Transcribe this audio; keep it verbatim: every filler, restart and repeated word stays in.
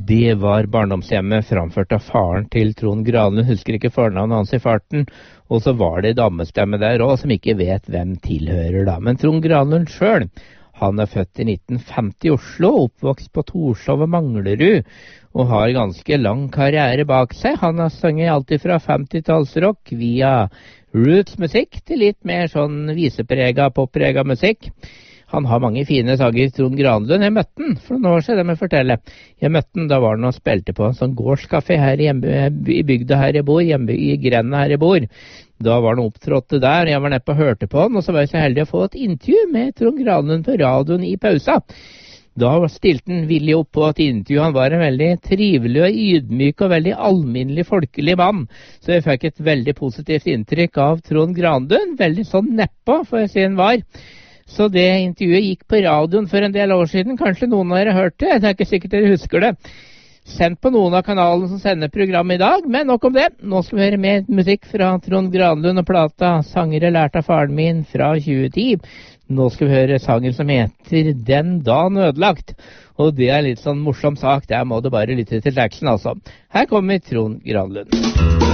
Det var barndomshjemmet framført av faren til Trond Granlund, husker ikke fornavnet hans i farten. Og så var det dammestemme der også, som ikke vet hvem tilhører da. Men Trond Granlund selv, han er født i nitten femti i Oslo, oppvokst på Torshov og Manglerud, og har ganske lang karriere bak seg. Han har sunget alltid fra femtitallsrock via roots-musikk til litt mer sånn viseprega, popprega musikk. Han har mange fine sanger, Trond Granlund. Jeg møtte han for noen år siden, det må jeg fortelle. Jeg møtte han, da var han og spilte på en sånn gårdskafé her i, i bygda her jeg bor, hjemme i Grenda her jeg bor. Da var han opptrådte der, jeg var nede på og hørte på han, og så var jeg så heldig å få et intervju med Trond Granlund på radioen i pausa. Da stilte han villig opp på et intervju. Han var en veldig trivelig og ydmyk og veldig alminnelig folkelig mann. Så jeg fikk et veldig positivt inntrykk av Trond Granlund, veldig sånn neppå, for jeg si han var. Så det intervjuet gikk på radioen for en del år siden. Kanskje noen av dere hørte det, det er ikke sikkert dere husker det. Sendt på noen av kanalene som sender programmet i dag, men nok om det. Nå skal vi høre mer musikk fra Trond Granlund og plata «Sanger jeg lærte av faren min» fra tjue ti. Nå skal vi høre sangen som heter «Den dagen ødelagt». Og det er litt sånn morsom sak, der må du bare lytte til teksten altså. Her kommer Trond Granlund.